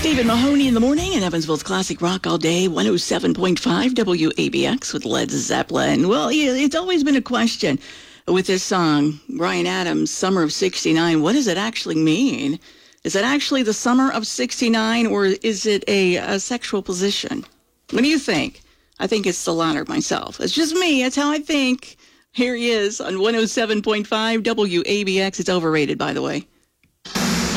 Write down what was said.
David Mahoney in the morning in Evansville's Classic Rock all day, 107.5 WABX with Led Zeppelin. Well, it's always been a question with this song, Bryan Adams, Summer of 69. What does it actually mean? Is it actually the summer of 69, or is it a sexual position? What do you think? I think it's the latter myself. It's just me. That's how I think. Here he is on 107.5 WABX. It's overrated, by the way.